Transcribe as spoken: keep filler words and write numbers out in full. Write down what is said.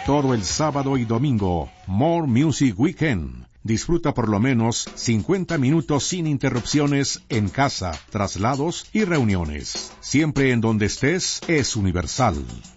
Todo el sábado y domingo, More Music Weekend. Disfruta por lo menos cincuenta minutos sin interrupciones en casa, traslados y reuniones. Siempre en donde estés, es Universal.